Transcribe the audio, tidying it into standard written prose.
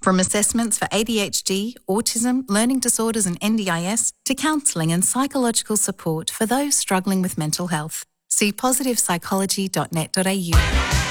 From assessments for ADHD, autism, learning disorders and NDIS to counselling and psychological support for those struggling with mental health. See positivepsychology.net.au.